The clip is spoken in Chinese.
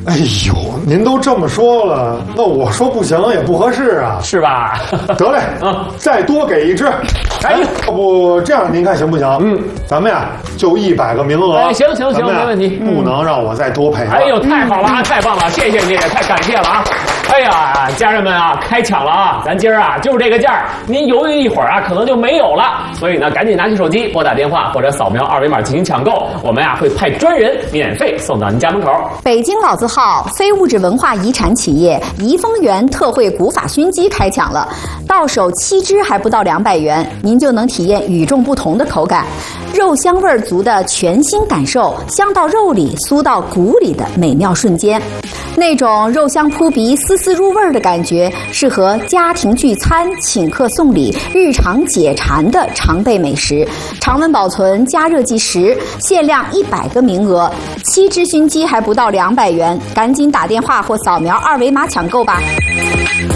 哎呦，您都这么说了，那我说不行也不合适啊， 是吧？ 得嘞，再多给1只。哎，要不这样您看行不行？咱们呀就100个名额。 哎，行，没问题， 不能让我再多赔了。 哎呦，太好了啊，太棒了，谢谢你，太感谢了啊！哎呀，家人们啊，开抢了啊！咱今儿啊就是这个价儿，您犹豫一会儿啊，可能就没有了。所以呢，赶紧拿起手机拨打电话或者扫描2维码进行抢购，我们呀会派专人免费送到您家门口。 北京老字号非物质文化遗产企业怡丰源特惠古法熏鸡开抢了，到手7只还不到200元，您就能体验与众不同的口感，肉香味足的全新感受，香到肉里，酥到骨里的美妙瞬间。那种肉香扑鼻、丝丝入味的感觉，适合家庭聚餐、请客送礼、日常解馋的常备美食。常温保存，加热即食，限量100个名额，7只熏鸡还不到200元，赶紧打电话或扫描2维码抢购吧。